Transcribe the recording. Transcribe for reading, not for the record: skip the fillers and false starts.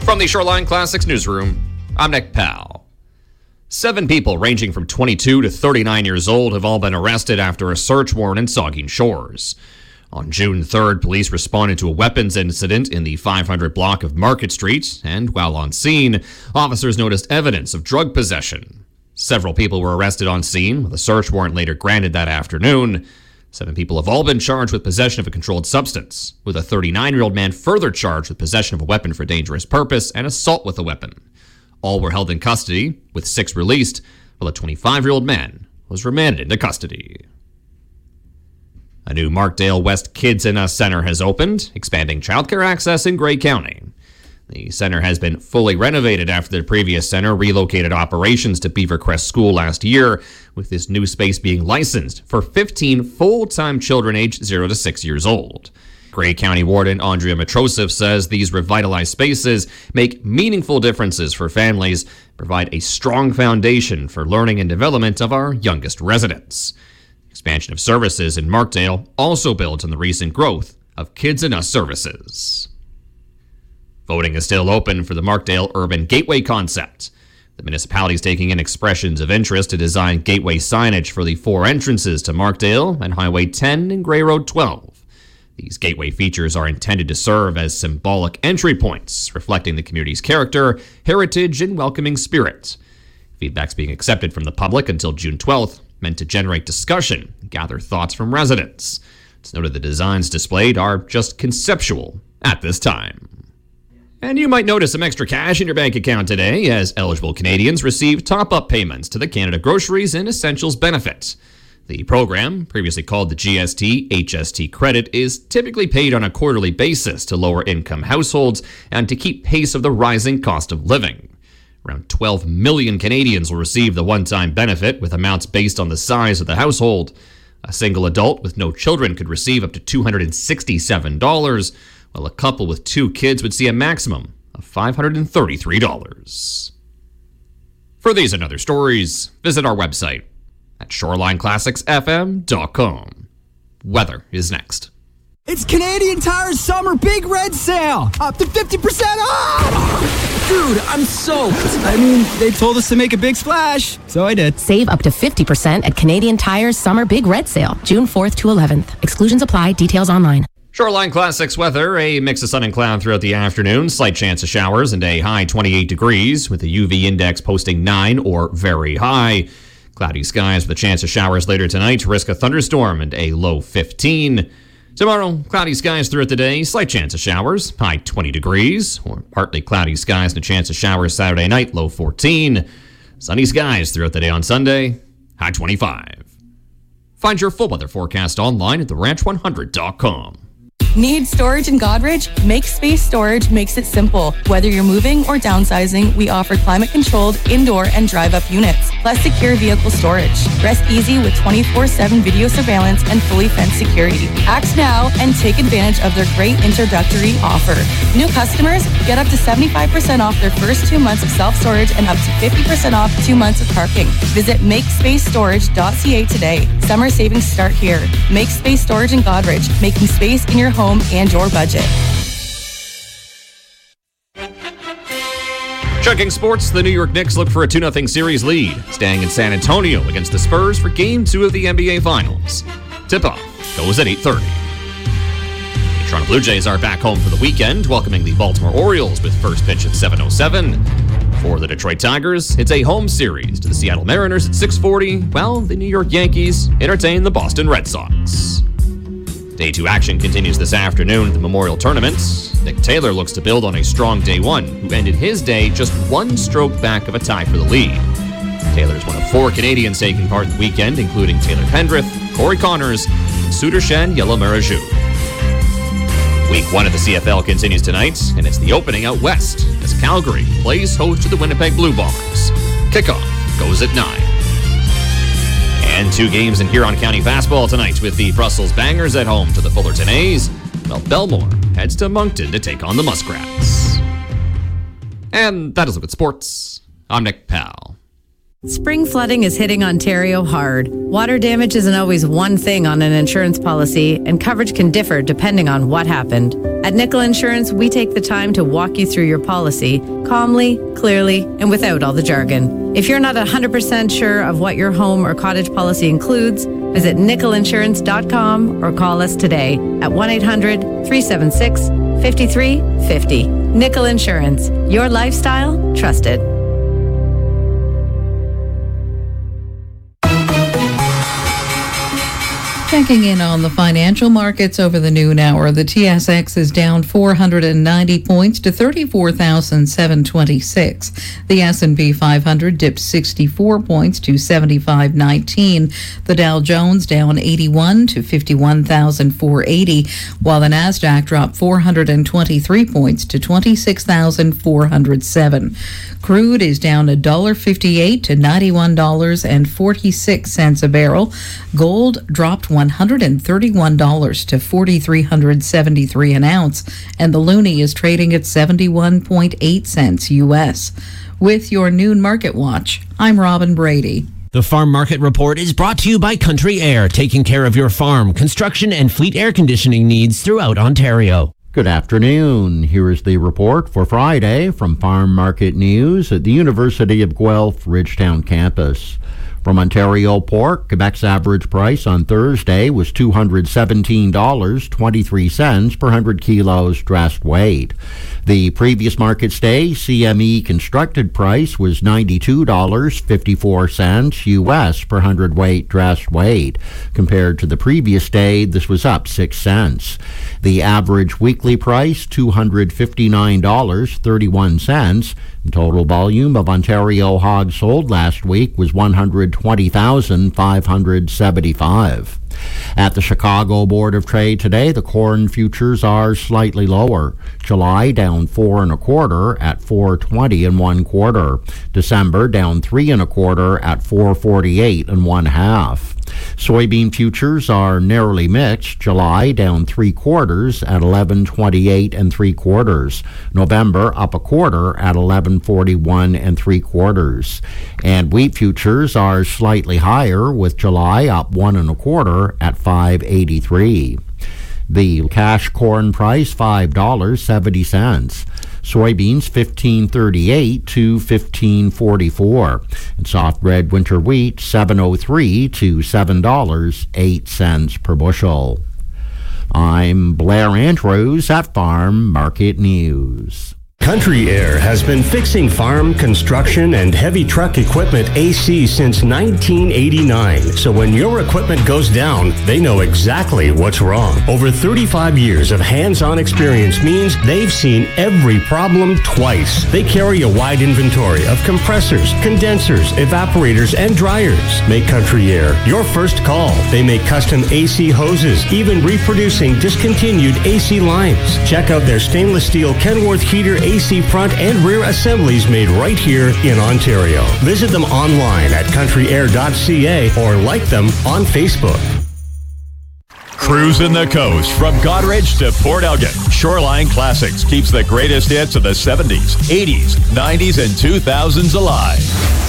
From the Shoreline Classics newsroom, I'm Nick Powell. 7 people ranging from 22 to 39 years old have all been arrested after a search warrant in Saugeen Shores. On June 3rd, police responded to a weapons incident in the 500 block of Market Street, and while on scene, officers noticed evidence of drug possession. Several people were arrested on scene, with a search warrant later granted that afternoon. 7 people have all been charged with possession of a controlled substance, with a 39-year-old man further charged with possession of a weapon for dangerous purpose and assault with a weapon. All were held in custody, with 6 released, while a 25-year-old man was remanded into custody. A new Markdale West Kids in Us Center has opened, expanding childcare access in Grey County. The center has been fully renovated after the previous center relocated operations to Beavercrest School last year, with this new space being licensed for 15 full-time children aged 0 to 6 years old. Grey County Warden Andrea Matrosif says these revitalized spaces make meaningful differences for families, provide a strong foundation for learning and development of our youngest residents. Expansion of services in Markdale also builds on the recent growth of Kids in Us services. Voting is still open for the Markdale Urban Gateway concept. The municipality is taking in expressions of interest to design gateway signage for the 4 entrances to Markdale and Highway 10 and Grey Road 12. These gateway features are intended to serve as symbolic entry points, reflecting the community's character, heritage, and welcoming spirit. Feedback's being accepted from the public until June 12th, meant to generate discussion and gather thoughts from residents. It's noted the designs displayed are just conceptual at this time. And you might notice some extra cash in your bank account today as eligible Canadians receive top-up payments to the Canada Groceries and Essentials benefit. The program, previously called the GST HST credit, is typically paid on a quarterly basis to lower-income households and to keep pace of the rising cost of living. Around 12 million Canadians will receive the one-time benefit, with amounts based on the size of the household. A single adult with no children could receive up to $267, while a couple with 2 kids would see a maximum of $533. For these and other stories, visit our website at shorelineclassicsfm.com. Weather is next. It's Canadian Tire's Summer Big Red Sale! Up to 50% off! Dude, I'm soaked. I mean, they told us to make a big splash, so I did. Save up to 50% at Canadian Tire's Summer Big Red Sale, June 4th to 11th. Exclusions apply. Details online. Shoreline Classics weather, a mix of sun and cloud throughout the afternoon, slight chance of showers, and a high 28 degrees, with the UV index posting 9 or very high. Cloudy skies with a chance of showers later tonight, risk a thunderstorm, and a low 15. Tomorrow, cloudy skies throughout the day, slight chance of showers, high 20 degrees, or partly cloudy skies and a chance of showers Saturday night, low 14. Sunny skies throughout the day on Sunday, high 25. Find your full weather forecast online at theranch100.com. Need storage in Godrich? MakeSpace Storage makes it simple. Whether you're moving or downsizing, we offer climate-controlled indoor and drive-up units, plus secure vehicle storage. Rest easy with 24/7 video surveillance and fully fenced security. Act now and take advantage of their great introductory offer. New customers get up to 75% off their first 2 months of self-storage and up to 50% off 2 months of parking. Visit makespacestorage.ca today. Summer savings start here. MakeSpace Storage in Godrich, making space in your home and your budget. Checking sports, the New York Knicks look for a 2-0 series lead, staying in San Antonio against the Spurs for Game 2 of the NBA Finals. Tip-off goes at 8:30. The Toronto Blue Jays are back home for the weekend, welcoming the Baltimore Orioles with first pitch at 7:07. For the Detroit Tigers, it's a home series to the Seattle Mariners at 6:40, while the New York Yankees entertain the Boston Red Sox. Day 2 action continues this afternoon at the Memorial Tournament. Nick Taylor looks to build on a strong Day 1, who ended his day just 1 stroke back of a tie for the lead. Taylor is one of 4 Canadians taking part in the weekend, including Taylor Pendrith, Corey Connors, and Sudarshan Yelamaraju. Week 1 of the CFL continues tonight, and it's the opening out west as Calgary plays host to the Winnipeg Blue Bombers. Kickoff goes at 9. And 2 games in Huron County fastball tonight with the Brussels Bangers at home to the Fullerton A's, while Belmore heads to Moncton to take on the Muskrats. And that is a look at sports. I'm Nick Powell. Spring flooding is hitting Ontario hard. Water damage isn't always one thing on an insurance policy, and coverage can differ depending on what happened. At Nickel Insurance, we take the time to walk you through your policy calmly, clearly, and without all the jargon. If you're not 100% sure of what your home or cottage policy includes, visit nickelinsurance.com or call us today at 1-800-376-5350. Nickel Insurance, your lifestyle trusted. Checking in on the financial markets over the noon hour, the TSX is down 490 points to 34,726. The S&P 500 dipped 64 points to 75.19. The Dow Jones down 81 to 51,480, while the Nasdaq dropped 423 points to 26,407. Crude is down $1.58 to $91.46 a barrel. Gold dropped $131 to $4,373 an ounce, and the loonie is trading at 71.8 cents U.S. With your noon market watch, I'm Robin Brady. The Farm Market Report is brought to you by Country Air, taking care of your farm, construction, and fleet air conditioning needs throughout Ontario. Good afternoon. Here is the report for Friday from Farm Market News at the University of Guelph Ridgetown campus. From Ontario Pork, Quebec's average price on Thursday was $217.23 per 100 kilos dressed weight. The previous market day, CME constructed price was $92.54 U.S. per 100 weight dressed weight. Compared to the previous day, this was up 6 cents. The average weekly price, $259.31. Total volume of Ontario hogs sold last week was 120,575. At the Chicago Board of Trade today, the corn futures are slightly lower. July down 4 1/4 at 4.20 1/4. December down 3 1/4 at 4.48 1/2. Soybean futures are narrowly mixed. July down 3/4 at 11.28 3/4. November up 1/4 at 11.41 3/4. And wheat futures are slightly higher, with July up 1 1/4 at 5.83. The cash corn price $5.70. Soybeans $15.38 to $15.44, and soft red winter wheat $7.03 to $7.08 per bushel. I'm Blair Andrews at Farm Market News. Country Air has been fixing farm, construction, and heavy truck equipment AC since 1989. So when your equipment goes down, they know exactly what's wrong. Over 35 years of hands-on experience means they've seen every problem twice. They carry a wide inventory of compressors, condensers, evaporators, and dryers. Make Country Air your first call. They make custom AC hoses, even reproducing discontinued AC lines. Check out their stainless steel Kenworth heater AC front and rear assemblies made right here in Ontario. Visit them online at countryair.ca or like them on Facebook. Cruising the coast from Goderich to Port Elgin. Shoreline Classics keeps the greatest hits of the 70s, 80s, 90s, and 2000s alive.